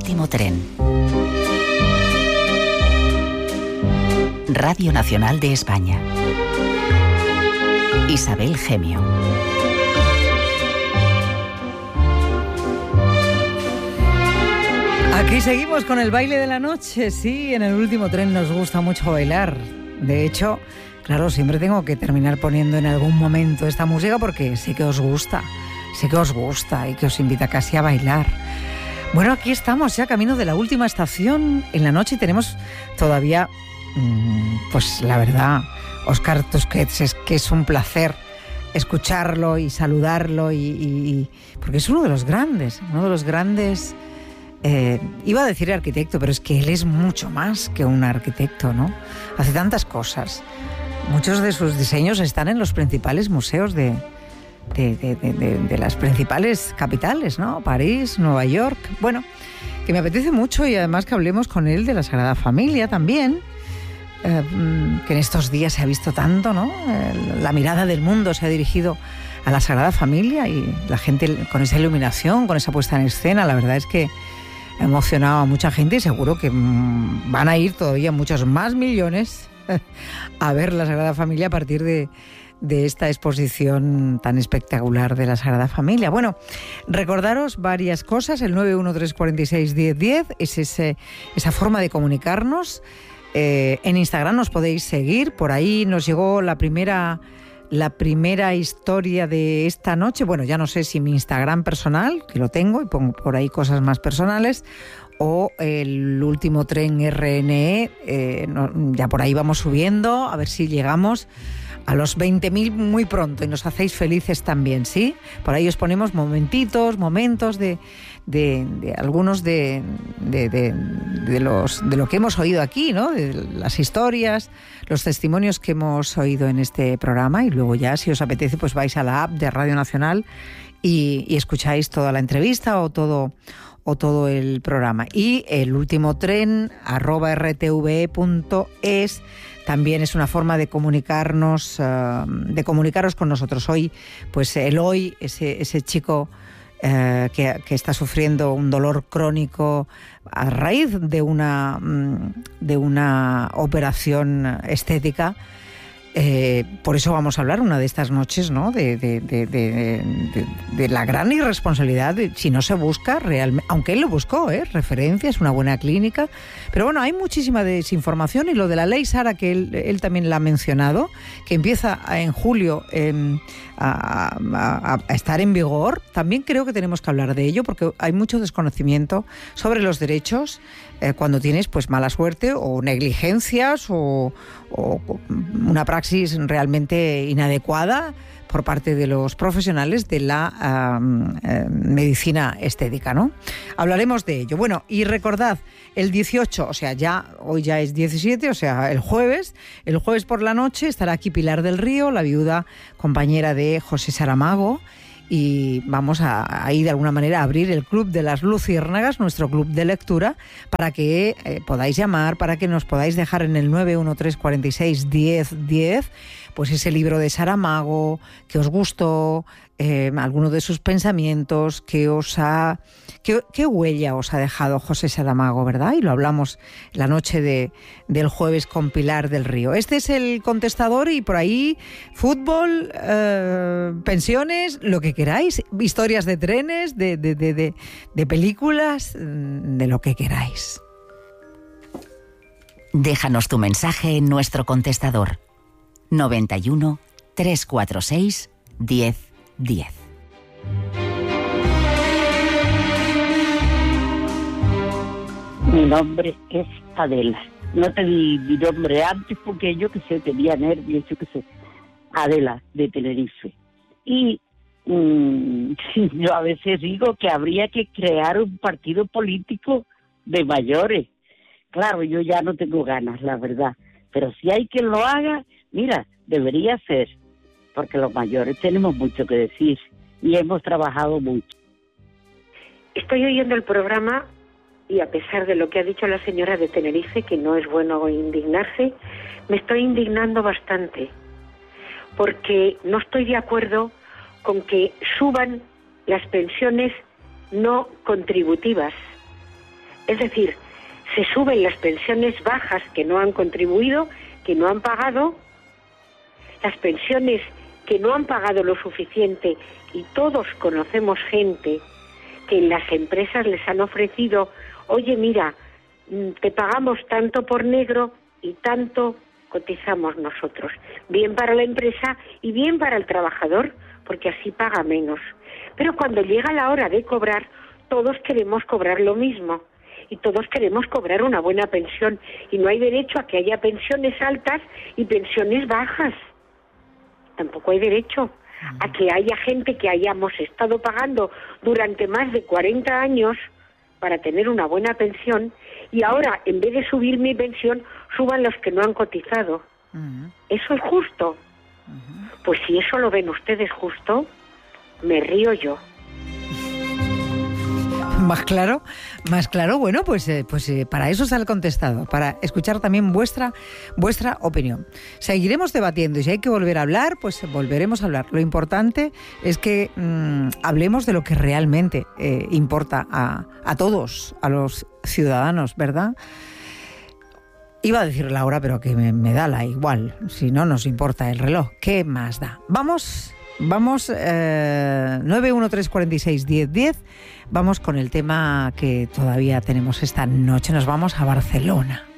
último tren. Radio Nacional de España. Isabel Gemio. Aquí seguimos con el baile de la noche. Sí, en el último tren nos gusta mucho bailar. De hecho, claro, siempre tengo que terminar poniendo en algún momento esta música porque sé que os gusta y que os invita casi a bailar. Bueno, aquí estamos ya camino de la última estación en la noche y tenemos todavía, pues la verdad, Óscar Tusquets, es que es un placer escucharlo y saludarlo y porque es uno de los grandes, iba a decir arquitecto, pero es que él es mucho más que un arquitecto, ¿no? Hace tantas cosas. Muchos de sus diseños están en los principales museos de las principales capitales, ¿no? París, Nueva York. Bueno, que me apetece mucho y además que hablemos con él de la Sagrada Familia también, que en estos días se ha visto tanto, ¿no? La mirada del mundo se ha dirigido a la Sagrada Familia y la gente con esa iluminación, con esa puesta en escena, la verdad es que ha emocionado a mucha gente y seguro que van a ir todavía muchos más millones a ver la Sagrada Familia a partir de esta exposición tan espectacular de la Sagrada Familia. Bueno, recordaros varias cosas. El 913461010 es esa forma de comunicarnos. En Instagram nos podéis seguir. Por ahí nos llegó la primera historia de esta noche. Bueno, ya no sé si mi Instagram personal, que lo tengo y pongo por ahí cosas más personales, o el último tren RNE. Ya por ahí vamos subiendo, a ver si llegamos a los 20.000 muy pronto y nos hacéis felices también, ¿sí? Por ahí os ponemos momentos de algunos de lo que hemos oído aquí, ¿no? De las historias, los testimonios que hemos oído en este programa y luego ya, si os apetece, pues vais a la app de Radio Nacional y escucháis toda la entrevista o todo el programa. Y el último tren @rtve.es también es una forma de comunicaros con nosotros. Hoy, pues Eloy, ese chico que está sufriendo un dolor crónico a raíz de una operación estética. Por eso vamos a hablar una de estas noches, ¿no? De la gran irresponsabilidad si no se busca realmente, aunque él lo buscó, referencias, una buena clínica, pero bueno, hay muchísima desinformación y lo de la ley Sara, que él también la ha mencionado, que empieza en julio a estar en vigor, también creo que tenemos que hablar de ello porque hay mucho desconocimiento sobre los derechos cuando tienes pues mala suerte o negligencias o una praxis realmente inadecuada por parte de los profesionales de la medicina estética, ¿no? Hablaremos de ello. Bueno, y recordad, el 18, o sea, hoy ya es 17, o sea, el jueves por la noche estará aquí Pilar del Río, la viuda compañera de José Saramago, y vamos a ir de alguna manera a abrir el Club de las Luciérnagas, nuestro club de lectura, para que podáis llamar, para que nos podáis dejar en el 913461010 pues ese libro de Saramago que os gustó, alguno de sus pensamientos, qué huella os ha dejado José Saramago, ¿verdad? Y lo hablamos la noche del jueves con Pilar del Río. Este es el contestador y por ahí fútbol, pensiones, lo que queráis, historias de trenes, de películas, de lo que queráis. Déjanos tu mensaje en nuestro contestador 91 346 1010. Mi nombre es Adela. No te di mi nombre antes porque yo que sé, tenía nervios, yo que sé. Adela, de Tenerife. Y yo a veces digo que habría que crear un partido político de mayores. Claro, yo ya no tengo ganas, la verdad. Pero si hay quien lo haga, mira, debería ser. Porque los mayores tenemos mucho que decir y hemos trabajado mucho. Estoy oyendo el programa y a pesar de lo que ha dicho la señora de Tenerife, que no es bueno indignarse, me estoy indignando bastante, porque no estoy de acuerdo con que suban las pensiones no contributivas. Es decir, se suben las pensiones bajas que no han contribuido, que no han pagado, las pensiones que no han pagado lo suficiente, y todos conocemos gente que en las empresas les han ofrecido, oye, mira, te pagamos tanto por negro y tanto cotizamos nosotros. Bien para la empresa y bien para el trabajador, porque así paga menos. Pero cuando llega la hora de cobrar, todos queremos cobrar lo mismo. Y todos queremos cobrar una buena pensión. Y no hay derecho a que haya pensiones altas y pensiones bajas. Tampoco hay derecho a que haya gente que hayamos estado pagando durante más de 40 años para tener una buena pensión, y ahora, en vez de subir mi pensión, suban los que no han cotizado. ¿Eso es justo? Pues si eso lo ven ustedes justo, me río yo. Más claro, bueno, pues para eso está el contestado, para escuchar también vuestra opinión. Seguiremos debatiendo, y si hay que volver a hablar, pues volveremos a hablar. Lo importante es que hablemos de lo que realmente importa a todos, a los ciudadanos, ¿verdad? Iba a decir la hora, pero que me da la igual, si no nos importa el reloj, ¿qué más da? Vamos 913461010. Vamos con el tema que todavía tenemos esta noche. Nos vamos a Barcelona.